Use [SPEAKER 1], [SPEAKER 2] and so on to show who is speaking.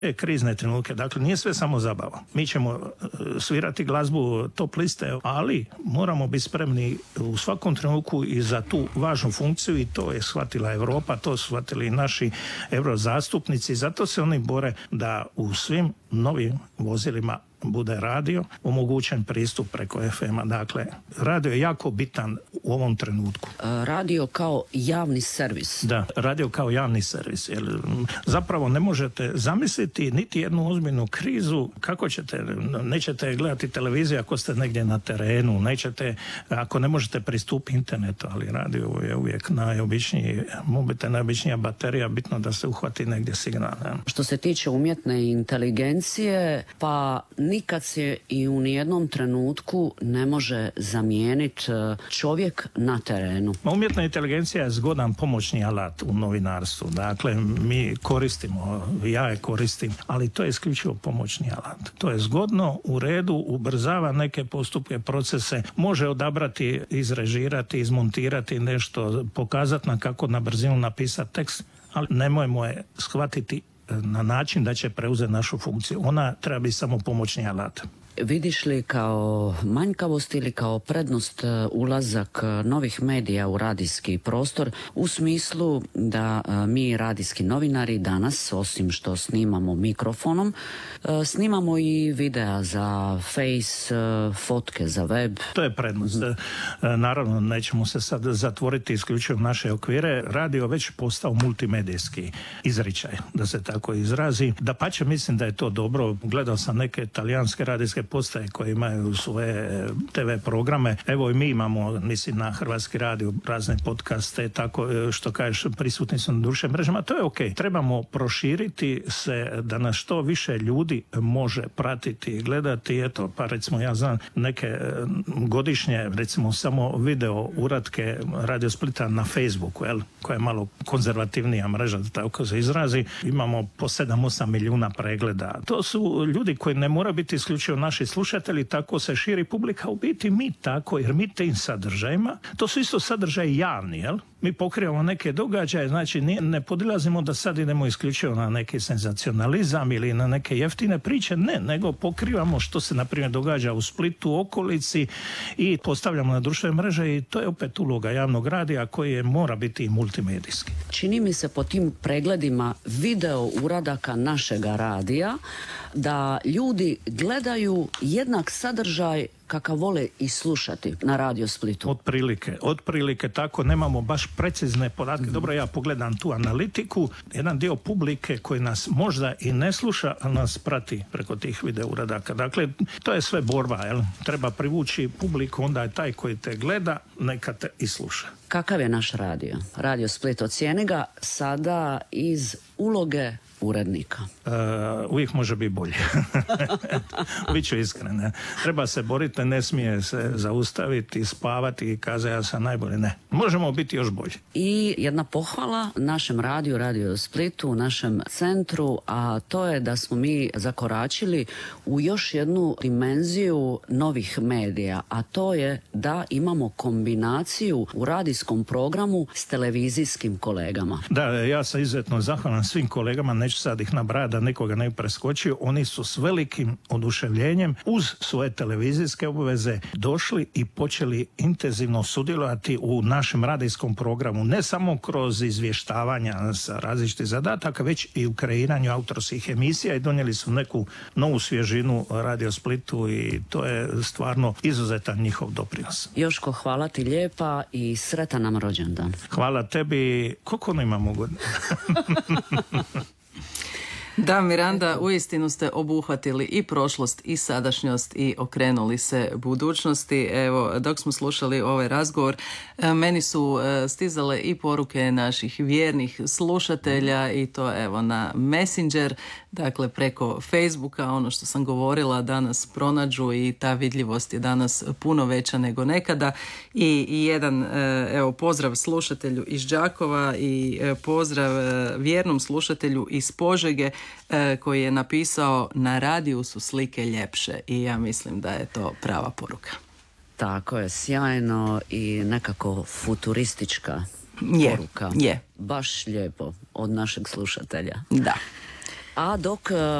[SPEAKER 1] krizne trenutke. Dakle, nije sve samo zabava. Mi ćemo svirati glazbu top liste, ali moramo biti spremni u svakom trenutku i za tu važnu funkciju, i to je shvatila Europa, to su shvatili i naši eurozastupnici. Zato se oni bore da u svim novim vozilima bude radio, omogućen pristup preko FM-a. Dakle, radio je jako bitan u ovom trenutku.
[SPEAKER 2] Radio kao javni servis.
[SPEAKER 1] Da, radio kao javni servis. Jer zapravo ne možete zamisliti niti jednu ozbiljnu krizu kako ćete, nećete gledati televiziju ako ste negdje na terenu, nećete, ako ne možete pristupiti internetu, ali radio je uvijek najobičniji mobitel, najobičnija baterija, bitno da se uhvati negdje signal.
[SPEAKER 2] Što se tiče umjetne inteligencije, pa nikad se i u nijednom trenutku ne može zamijeniti čovjek na terenu.
[SPEAKER 1] Umjetna inteligencija je zgodan pomoćni alat u novinarstvu. Dakle, mi koristimo, ja je koristim, ali to je isključivo pomoćni alat. To je zgodno, u redu, ubrzava neke postupke, procese, može odabrati, izrežirati, izmontirati nešto, pokazati nam kako na brzinu napisati tekst, ali nemojmo je shvatiti na način da će preuzeti našu funkciju. Ona treba biti samo pomoćni alat.
[SPEAKER 2] Vidiš li kao manjkavost ili kao prednost ulazak novih medija u radijski prostor u smislu da mi radijski novinari danas, osim što snimamo mikrofonom, snimamo i videa za Face, fotke za web?
[SPEAKER 1] To je prednost. Naravno, nećemo se sad zatvoriti isključivo naše okvire. Radio već postao multimedijski izričaj, da se tako izrazi. Dapače, mislim da je to dobro. Gledao sam neke talijanske radijske postaje koje imaju svoje TV programe. Evo i mi imamo, mislim, na Hrvatski radio razne podcaste, tako što kažeš, prisutni su na društvenim mrežama. To je ok. Trebamo proširiti se da nas što više ljudi može pratiti i gledati. Eto, pa recimo ja znam neke godišnje, recimo samo video uratke Radio Splita na Facebooku, koja je malo konzervativnija mreža, da tako se izrazi. Imamo po 7-8 milijuna pregleda. To su ljudi koji ne moraju biti isključivo naši slušatelji, tako se širi publika, u biti mi tako, jer mi tim sadržajima, to su isto sadržaji javni, mi pokrivamo neke događaje, znači ne podilazimo da sad idemo isključivo na neki senzacionalizam ili na neke jeftine priče, ne, nego pokrivamo što se na primjer događa u Splitu, okolici, i postavljamo na društvene mreže, i to je opet uloga javnog radija koji mora biti i multimedijski.
[SPEAKER 2] Čini mi se po tim pregledima video uradaka našega radija da ljudi gledaju jednak sadržaj kakav vole i slušati na Radio Splitu.
[SPEAKER 1] Otprilike tako, nemamo baš precizne podatke. Dobro, ja pogledam tu analitiku, jedan dio publike koji nas možda i ne sluša, ali nas prati preko tih video uradaka. Dakle, to je sve borba, treba privući publiku, onda je taj koji te gleda, neka te i sluša.
[SPEAKER 2] Kakav je naš radio? Radio Split, ocijeni ga sada iz uloge urednika.
[SPEAKER 1] Uvijek može biti bolje. Biću iskren. Treba se boriti, ne smije se zaustaviti, spavati i kazati ja sam najbolji. Ne. Možemo biti još bolji.
[SPEAKER 2] I jedna pohvala našem radiju, Radio Splitu, našem centru, a to je da smo mi zakoračili u još jednu dimenziju novih medija, a to je da imamo kombinaciju u radijskom programu s televizijskim kolegama.
[SPEAKER 1] Da, ja sam izuzetno zahvalan svim kolegama, neću sad ih nabrajati da nikoga ne preskočio, oni su s velikim oduševljenjem uz svoje televizijske obveze došli i počeli intenzivno sudjelovati u našem radijskom programu, ne samo kroz izvještavanja sa različitih zadataka, već i u kreiranju autorskih emisija, i donijeli su neku novu svježinu Radio Splitu, i to je stvarno izuzetan njihov doprinos.
[SPEAKER 2] Joško, hvala ti lijepa i sretan nam rođendan.
[SPEAKER 1] Hvala tebi. Koliko ne imamo godina?
[SPEAKER 3] Da, Miranda, uistinu ste obuhvatili i prošlost i sadašnjost i okrenuli se budućnosti. Evo, dok smo slušali ovaj razgovor, meni su stizale i poruke naših vjernih slušatelja, i to evo na Messenger, dakle preko Facebooka, ono što sam govorila, danas pronađu i ta vidljivost je danas puno veća nego nekada. I jedan evo pozdrav slušatelju iz Đakova i pozdrav vjernom slušatelju iz Požege, koji je napisao na radiju su slike ljepše, i ja mislim da je to prava poruka.
[SPEAKER 2] Tako je, sjajno i nekako futuristička poruka.
[SPEAKER 3] Je.
[SPEAKER 2] Baš lijepo od našeg slušatelja.
[SPEAKER 3] Da.
[SPEAKER 2] A dok